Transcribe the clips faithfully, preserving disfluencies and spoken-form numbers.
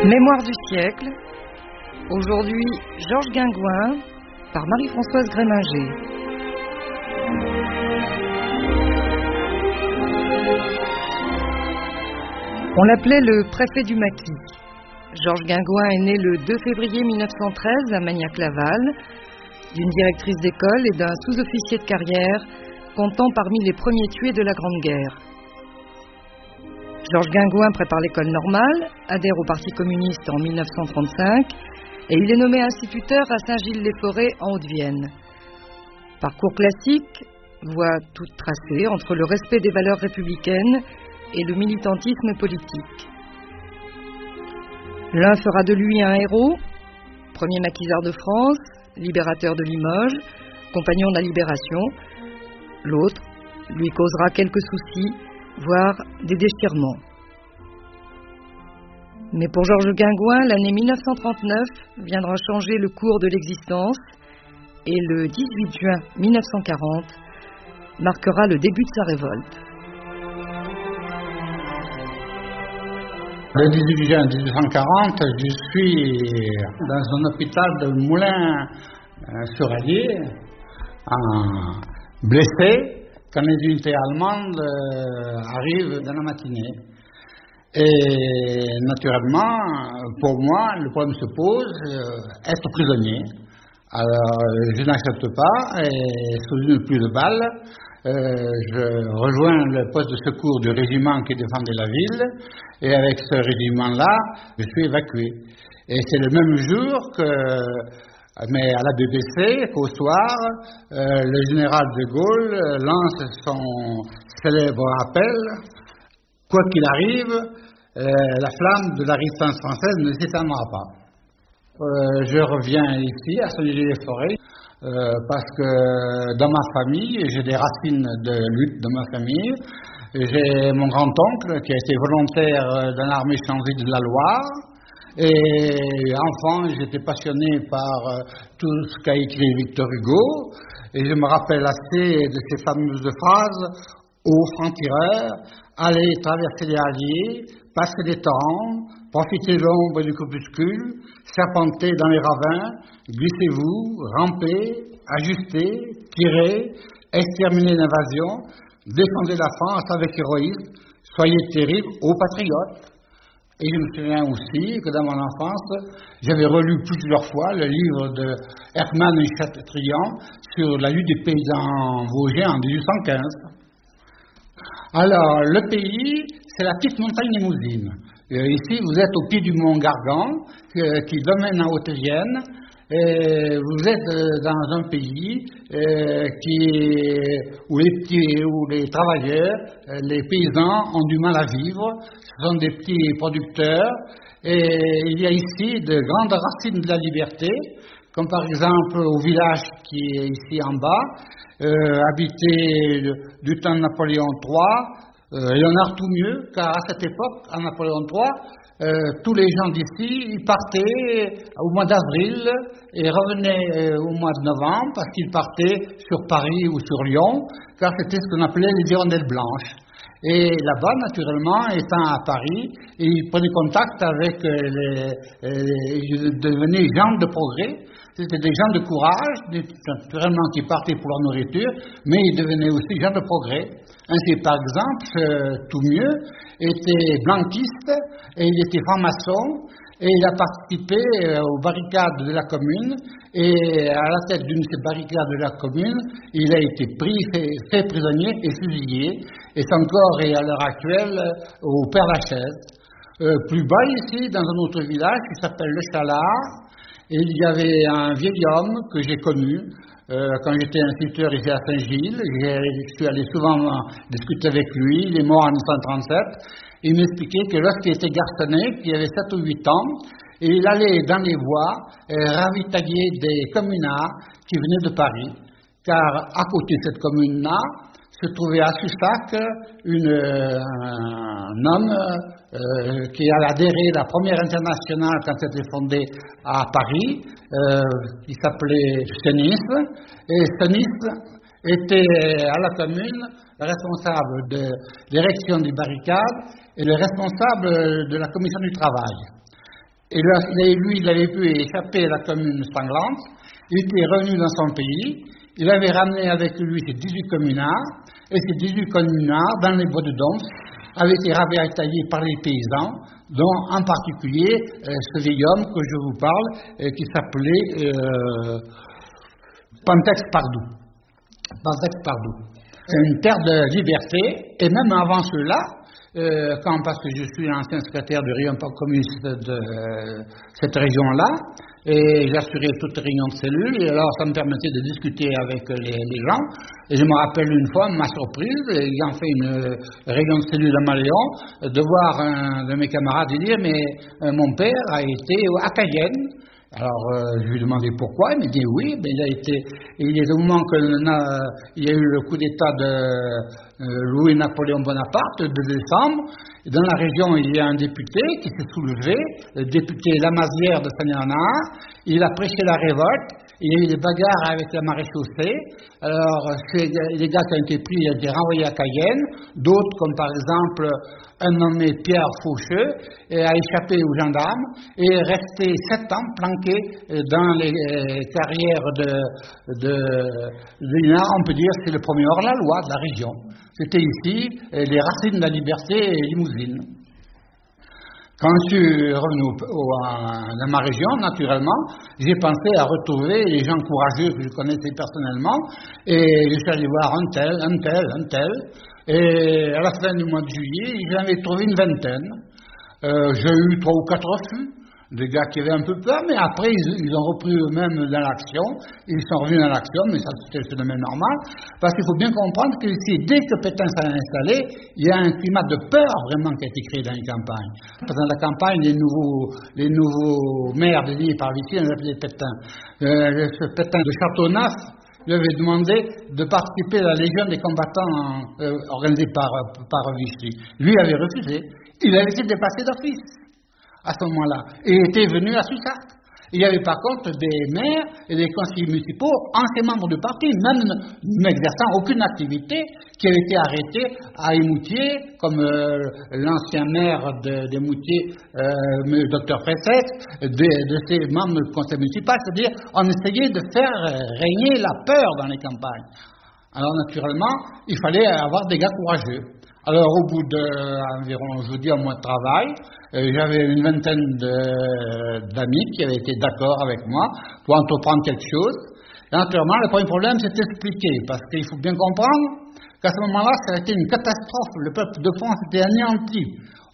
Mémoire du siècle. Aujourd'hui, Georges Guingouin par Marie-Françoise Gréminger. On l'appelait le préfet du maquis. Georges Guingouin est né le deux février mille neuf cent treize à Magnac-Laval, d'une directrice d'école et d'un sous-officier de carrière, comptant parmi les premiers tués de la Grande Guerre. Georges Guingouin prépare l'école normale, adhère au Parti communiste en mille neuf cent trente-cinq et il est nommé instituteur à Saint-Gilles-les-Forêts en Haute-Vienne. Parcours classique, voie toute tracée entre le respect des valeurs républicaines et le militantisme politique. L'un fera de lui un héros, premier maquisard de France, libérateur de Limoges, compagnon de la Libération. L'autre lui causera quelques soucis, voire des déchirements. Mais pour Georges Guingouin, l'année mille neuf cent trente-neuf viendra changer le cours de l'existence et le dix-huit juin mille neuf cent quarante marquera le début de sa révolte. Le dix-huit juin mille neuf cent quarante, je suis dans un hôpital de Moulins-sur-Allier, blessé, quand les unités allemandes euh, arrivent dans la matinée. Et naturellement, pour moi, le problème se pose, euh, être prisonnier. Alors, je n'accepte pas, et sous une pluie de balles, euh, je rejoins le poste de secours du régiment qui défendait la ville, et avec ce régiment-là, je suis évacué. Et c'est le même jour que... Mais à la B B C, qu'au soir, euh, le général de Gaulle lance son célèbre appel. Quoi qu'il arrive, euh, la flamme de la résistance française ne s'éteindra pas. Euh, je reviens ici, à Saint-Gilles-les-Forêts, euh, parce que dans ma famille, j'ai des racines de lutte dans ma famille. J'ai mon grand-oncle qui a été volontaire dans l'armée changée de la Loire. Et enfant, j'étais passionné par euh, tout ce qu'a écrit Victor Hugo, et je me rappelle assez de ces fameuses phrases aux francs-tireurs: allez traverser les Alliés, passer les torrents, profitez de l'ombre du crépuscule, serpentez dans les ravins, glissez-vous, rampez, ajustez, tirez, exterminez l'invasion, défendez la France avec héroïsme, soyez terribles aux patriotes. Et je me souviens aussi que dans mon enfance, j'avais relu plusieurs fois le livre de Hermann Chateaubriand sur la lutte des paysans vosgiens en dix-huit cent quinze. Alors, le pays, c'est la petite montagne Limousine. Euh, ici, vous êtes au pied du mont Gargan, euh, qui domine en Haute-Vienne, et vous êtes euh, dans un pays euh, qui, où, les petits, où les travailleurs, euh, les paysans ont du mal à vivre. Ce sont des petits producteurs, et il y a ici de grandes racines de la liberté, comme par exemple au village qui est ici en bas, euh, habité du temps de Napoléon trois, euh, Léonard Toumieux, car à cette époque, à Napoléon trois, euh, tous les gens d'ici, ils partaient au mois d'avril et revenaient euh, au mois de novembre, parce qu'ils partaient sur Paris ou sur Lyon, car c'était ce qu'on appelait les hirondelles blanches. Et là-bas, naturellement, étant à Paris, ils prenaient contact avec les... les ils devenaient gens de progrès. C'était des gens de courage, naturellement, qui partaient pour leur nourriture, mais ils devenaient aussi gens de progrès. Ainsi, par exemple, Toumieux était blanquiste et il était franc-maçon, et il a participé aux barricades de la Commune, et à la tête d'une de ces barricades de la Commune, il a été pris, fait, fait prisonnier et fusillé, et son corps est à l'heure actuelle au Père-Lachaise. Euh, plus bas ici, dans un autre village qui s'appelle Le Chalard, et il y avait un vieil homme que j'ai connu euh, quand j'étais instituteur ici à Saint-Gilles. Je suis allé souvent discuter avec lui, il est mort en mille neuf cent trente-sept. Il m'expliquait que lorsqu'il était garçonnet, qu'il avait sept ou huit ans, et il allait dans les bois et ravitailler des communards qui venaient de Paris, car à côté de cette commune-là se trouvait à Sussac une, euh, un homme euh, qui a adhéré à la première internationale quand elle était fondée à Paris, euh, qui s'appelait Senis, et Senis était à la commune le responsable de l'érection des barricades et le responsable de la commission du travail. Et là, lui, il avait pu échapper à la commune sanglante. Il était revenu dans son pays. Il avait ramené avec lui ses dix-huit communards. Et ces dix-huit communards, dans les bois de Domps, avaient été ravitaillés par les paysans, dont en particulier euh, ce vieil homme que je vous parle, euh, qui s'appelait euh, Pantex Pardou. Pantex Pardou. C'est une terre de liberté, et même avant cela, euh, quand, parce que je suis l'ancien secrétaire du Réunion communiste de euh, cette région-là, et j'assurais toutes les réunions de cellules, et alors ça me permettait de discuter avec les, les gens. Et je me rappelle une fois, ma surprise, ayant fait une euh, réunion de cellules à Maléon, de voir un de mes camarades dire, mais euh, mon père a été à Cayenne. Alors, euh, je lui ai demandé pourquoi, il m'a dit oui, mais il a été, il est au moment qu'il y a eu le coup d'État de euh, Louis-Napoléon Bonaparte, de décembre. Et dans la région, il y a un député qui s'est soulevé, le député Lamazière de Saint-Léonard. Il a prêché la révolte. Il y a eu des bagarres avec la maréchaussée. Alors, les gars qui ont été pris ont été renvoyés à Cayenne. D'autres, comme par exemple un nommé Pierre Faucheux, a échappé aux gendarmes et est resté sept ans planqué dans les carrières de, de, de l'I N A. On peut dire que c'est le premier hors-la-loi de la région. C'était ici les racines de la liberté et Limousine. Quand je suis revenu au, au, dans ma région, naturellement, j'ai pensé à retrouver les gens courageux que je connaissais personnellement, et je suis allé voir un tel, un tel, un tel, et à la fin du mois de juillet, j'en avais trouvé une vingtaine. Euh, j'ai eu trois ou quatre refus, des gars qui avaient un peu peur, mais après, ils, ils ont repris eux-mêmes dans l'action, ils sont revenus dans l'action, mais ça c'était le phénomène normal, parce qu'il faut bien comprendre que ici, dès que Pétain s'est installé, il y a un climat de peur vraiment qui a été créé dans les campagnes. Parce que dans la campagne, les nouveaux, les nouveaux maires désignés par Vichy, on les appelait Pétain. Euh, ce Pétain de Châteauneuf lui avait demandé de participer à la Légion des combattants euh, organisée par, par Vichy. Lui avait refusé. Il avait été dépassé d'office à ce moment-là, et était venu à Sussat. Il y avait par contre des maires et des conseillers municipaux, anciens membres du parti, même n'exerçant aucune activité, qui avaient été arrêtés à Émoutier, comme euh, l'ancien maire d'Émoutier, euh, le docteur Fresset, de, de ces membres du conseil municipal, c'est-à-dire on essayait de faire régner la peur dans les campagnes. Alors naturellement, il fallait avoir des gars courageux. Alors, au bout d'environ, je vous dis, un mois de travail, euh, j'avais une vingtaine d'amis qui avaient été d'accord avec moi pour entreprendre quelque chose. Et naturellement, le premier problème, c'est d'expliquer, parce qu'il faut bien comprendre qu'à ce moment-là, ça a été une catastrophe. Le peuple de France était anéanti.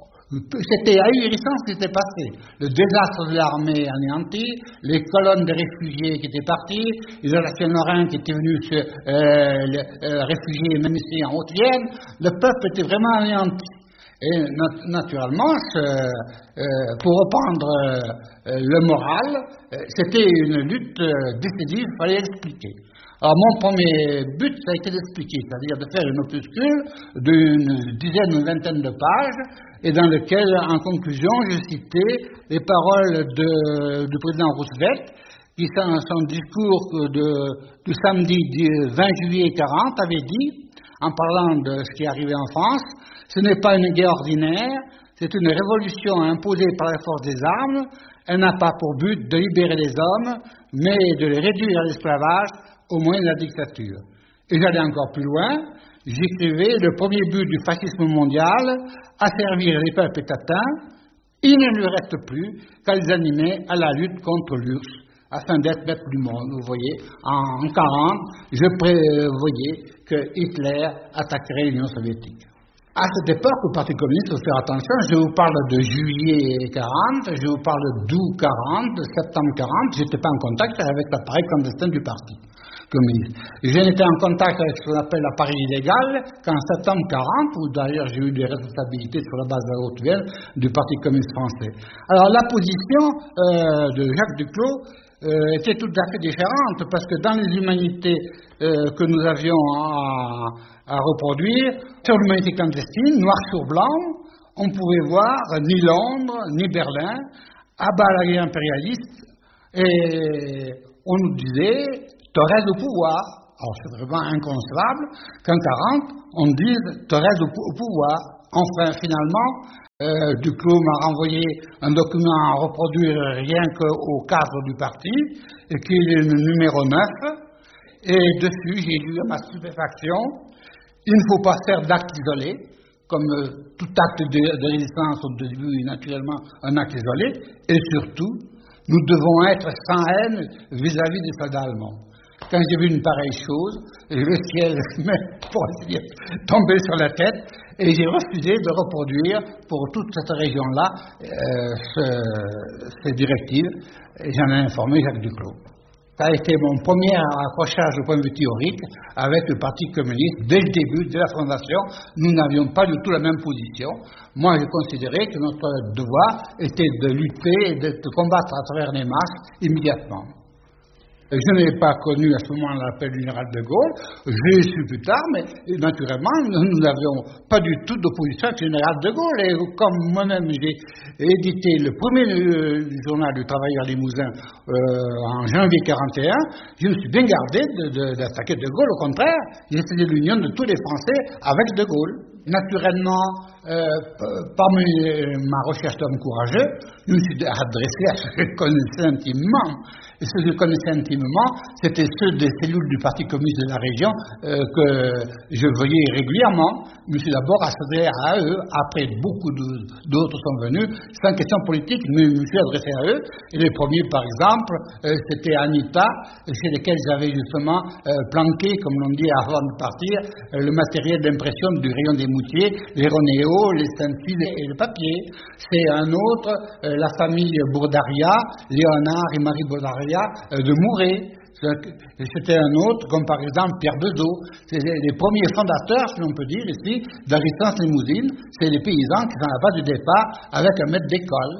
C'était ahurissant ce qui s'était passé. Le désastre de l'armée anéanti, les colonnes de réfugiés qui étaient partis, les Alsaciens lorrains qui étaient venus se euh, les, euh, réfugier même ici en Haute-Vienne, le peuple était vraiment anéanti. Et nat naturellement, ce, euh, pour reprendre euh, le moral, euh, c'était une lutte euh, décisive, il fallait expliquer. Alors mon premier but, ça a été d'expliquer, c'est-à-dire de faire une opuscule d'une dizaine ou une vingtaine de pages, et dans lequel, en conclusion, je citais les paroles de, du président Roosevelt, qui, dans son discours de, du samedi vingt juillet quarante, avait dit, en parlant de ce qui arrivait en France, ce n'est pas une guerre ordinaire, c'est une révolution imposée par la force des armes, elle n'a pas pour but de libérer les hommes, mais de les réduire à l'esclavage au moyen de la dictature. Et j'allais encore plus loin, j'écrivais le premier but du fascisme mondial, asservir les peuples étatins, il ne lui reste plus qu'à les animer à la lutte contre l'U R S S, afin d'être maître du monde. Vous voyez, en quarante, je prévoyais que Hitler attaquerait l'Union soviétique. À cette époque, au Parti communiste, il faut faire attention, je vous parle de juillet quarante, je vous parle d'août quarante, de septembre quarante, je n'étais pas en contact avec l'appareil clandestin du Parti communiste. Je n'étais en contact avec ce qu'on appelle l'appareil illégal qu'en septembre quarante, où d'ailleurs j'ai eu des responsabilités sur la base de la Haute-Vienne du Parti communiste français. Alors la position euh, de Jacques Duclos euh, était tout à fait différente, parce que dans les humanités euh, que nous avions à, à reproduire, sur l'humanité clandestine, noir sur blanc, on pouvait voir ni Londres, ni Berlin, à bas la guerre impérialiste, et on nous disait Thorez au pouvoir. Alors c'est vraiment inconcevable qu'en quarante, on dise Thorez au, au pouvoir. enfin, finalement, euh, Duclos m'a renvoyé un document à reproduire rien qu'au cadre du parti, et qui est le numéro neuf. Et dessus, j'ai lu à ma stupéfaction, il ne faut pas faire d'actes isolés, comme euh, tout acte de, de résistance au début est naturellement un acte isolé, et surtout, nous devons être sans haine vis-à-vis des soldats allemands. Quand j'ai vu une pareille chose, le ciel m'est pour ainsi dire, tombé sur la tête, et j'ai refusé de reproduire pour toute cette région-là euh, ce, ces directives, et j'en ai informé Jacques Duclos. Ça a été mon premier accrochage au point de vue théorique avec le Parti communiste. Dès le début, dès la fondation, nous n'avions pas du tout la même position. Moi, j'ai considéré que notre devoir était de lutter et de, de combattre à travers les masses immédiatement. Je n'ai pas connu à ce moment l'appel du général de Gaulle, je l'ai su plus tard, mais naturellement, nous n'avions pas du tout d'opposition avec le général de Gaulle. Et comme moi-même, j'ai édité le premier euh, journal du Travailleur Limousin euh, en janvier quarante et un, je me suis bien gardé d'attaquer de, de, de Gaulle. Au contraire, j'ai essayé l'union de tous les Français avec de Gaulle. Naturellement, euh, parmi ma recherche d'homme courageux, je me suis adressé à ceux que je connaissais intimement. Et ceux que je connaissais intimement, c'était ceux des cellules du Parti communiste de la région euh, que je voyais régulièrement. Je me suis d'abord adressé à eux, après beaucoup d'autres sont venus, sans question politique, mais je me suis adressé à eux. Et les premiers, par exemple, euh, c'était Anita, chez lesquels j'avais justement euh, planqué, comme l'on dit avant de partir, euh, le matériel d'impression du rayon des Moutiers, les Ronéo, les Saint-Fils et le papier. C'est un autre, euh, la famille Bourdaria, Léonard et Marie Bourdaria euh, de Mouret. C'était un autre, comme par exemple Pierre Bezeau. C'est les premiers fondateurs, si l'on peut dire ici, de la résistance limousine. C'est les paysans qui sont à la base du départ avec un maître d'école.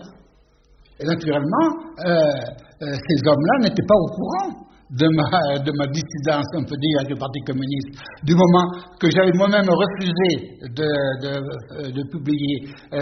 Et naturellement, euh, euh, ces hommes-là n'étaient pas au courant de ma, de ma dissidence, on peut dire, avec le Parti communiste. Du moment que j'avais moi-même refusé de, de, de publier euh,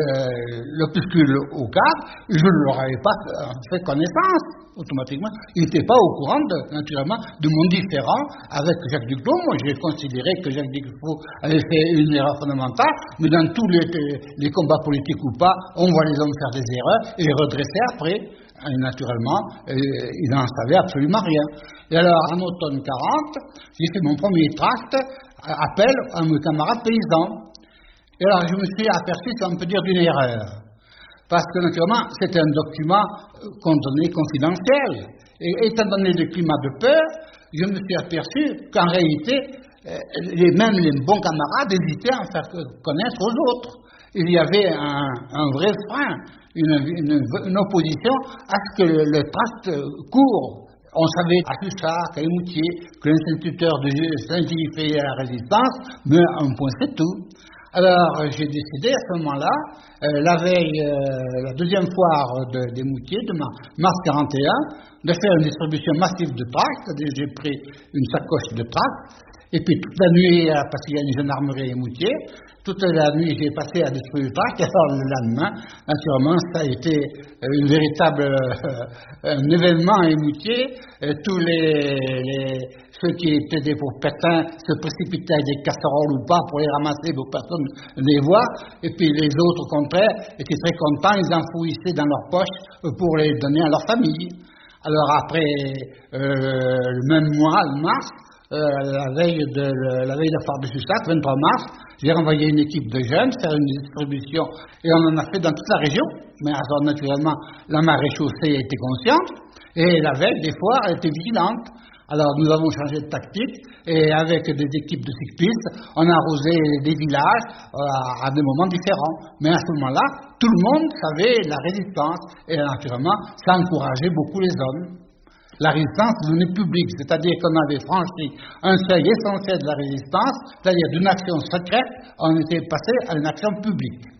l'opuscule au cadre, je ne leur avais pas fait connaissance. Automatiquement, ils n'étaient pas au courant, de, naturellement, de mon différend avec Jacques Duclos. Moi, j'ai considéré que Jacques Duclos avait fait une erreur fondamentale, mais dans tous les, les combats politiques ou pas, on voit les hommes faire des erreurs et les redresser après. Et naturellement, euh, ils n'en savaient absolument rien. Et alors, en automne quarante, j'ai fait mon premier tract, appel à mes camarades paysans. Et alors, je me suis aperçu, si on peut dire, d'une erreur. Parce que, naturellement, c'était un document contenu confidentiel. Et étant donné le climat de peur, je me suis aperçu qu'en réalité, les, même les bons camarades hésitaient à en faire connaître aux autres. Il y avait un, un vrai frein, une, une, une opposition à ce que le, le tract court. On savait à Sussard, à Émoutier, que l'instituteur de Saint-Gilles fait la résistance, mais un point c'est tout. Alors, j'ai décidé à ce moment-là, euh, la veille, euh, la deuxième foire de, des Moutiers, de mars quarante et un, de faire une distribution massive de tracts. J'ai pris une sacoche de tracts, et puis toute la nuit, parce qu'il y a une gendarmerie à Moutiers, toute la nuit j'ai passé à distribuer le tract, et alors le lendemain, naturellement, ça a été une véritable, euh, un événement à Moutiers. Tous les, les ceux qui étaient des pauvres pétins se précipitaient avec des casseroles ou pas pour les ramasser pour que personne ne les voit. Et puis les autres, au contraire, étaient très contents, ils enfouissaient dans leurs poches pour les donner à leur famille. Alors après, euh, le même mois, le mars, euh, la veille de la veille de la foire de Sussard, vingt-trois mars, j'ai renvoyé une équipe de jeunes faire une distribution et on en a fait dans toute la région. Mais alors naturellement, la maréchaussée était consciente et la veille des foires, elle était vigilante. Alors nous avons changé de tactique et avec des équipes de cyclistes, on a arrosé des villages euh, à des moments différents. Mais à ce moment-là, tout le monde savait la résistance et naturellement, ça encourageait beaucoup les hommes. La résistance devenait publique, c'est-à-dire qu'on avait franchi un seuil essentiel de la résistance, c'est-à-dire d'une action secrète, on était passé à une action publique.